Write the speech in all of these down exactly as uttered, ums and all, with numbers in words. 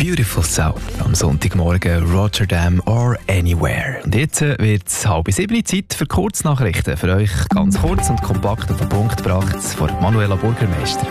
Beautiful South am Sonntagmorgen, Rotterdam or Anywhere. Und jetzt wird es halb sieben Zeit für Kurznachrichten. Für euch ganz kurz und kompakt auf den Punkt gebracht von Manuela Burgermeister.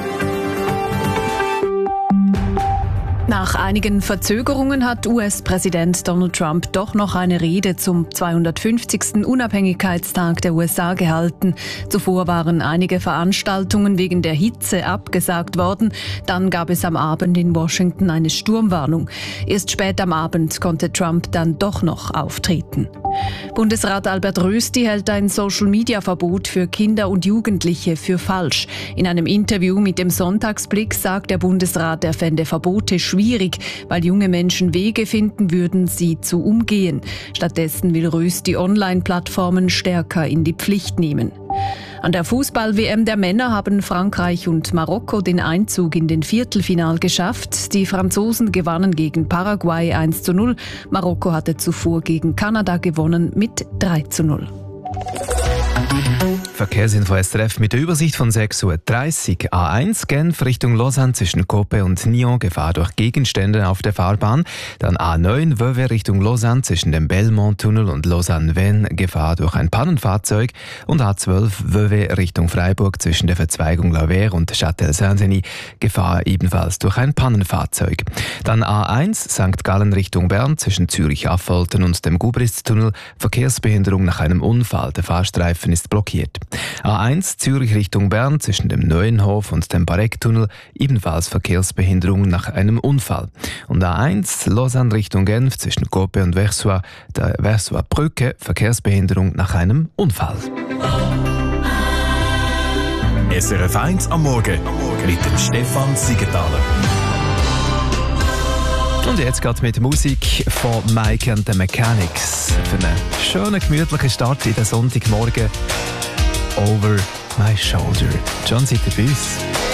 Nach einigen Verzögerungen hat U S-Präsident Donald Trump doch noch eine Rede zum zweihundertfünfzigsten Unabhängigkeitstag der U S A gehalten. Zuvor waren einige Veranstaltungen wegen der Hitze abgesagt worden. Dann gab es am Abend in Washington eine Sturmwarnung. Erst spät am Abend konnte Trump dann doch noch auftreten. Bundesrat Albert Rösti hält ein Social-Media-Verbot für Kinder und Jugendliche für falsch. In einem Interview mit dem Sonntagsblick sagt der Bundesrat, er fände Verbote schwierig, weil junge Menschen Wege finden würden, sie zu umgehen. Stattdessen will Rösti Online-Plattformen stärker in die Pflicht nehmen. An der Fußball-W M der Männer haben Frankreich und Marokko den Einzug in den Viertelfinal geschafft. Die Franzosen gewannen gegen Paraguay eins zu null. Marokko hatte zuvor gegen Kanada gewonnen mit drei zu null. Verkehrsinfo S R F mit der Übersicht von sechs Uhr dreißig. A eins Genf Richtung Lausanne zwischen Coppe und Nyon, Gefahr durch Gegenstände auf der Fahrbahn. Dann A neun Vevey Richtung Lausanne zwischen dem Belmont-Tunnel und Lausanne-Vennes, Gefahr durch ein Pannenfahrzeug. Und A zwölf Vevey Richtung Freiburg zwischen der Verzweigung La Verre und Châtel-Saint-Denis, Gefahr ebenfalls durch ein Pannenfahrzeug. Dann A eins Sankt Gallen Richtung Bern zwischen Zürich-Affolter und dem Gubrist-Tunnel, Verkehrsbehinderung nach einem Unfall. Der Fahrstreifen ist blockiert. A eins Zürich Richtung Bern zwischen dem Neuenhof und dem Bareck-Tunnel, ebenfalls Verkehrsbehinderung nach einem Unfall. Und A eins Lausanne Richtung Genf zwischen Coppe und Versoix, der Versoix-Brücke, Verkehrsbehinderung nach einem Unfall. S R F eins am Morgen mit dem Stefan Siegenthaler. Und jetzt geht mit Musik von Mike and the Mechanics für einen schönen, gemütlichen Start in den Sonntagmorgen. Over My Shoulder. John, seid ihr bei uns?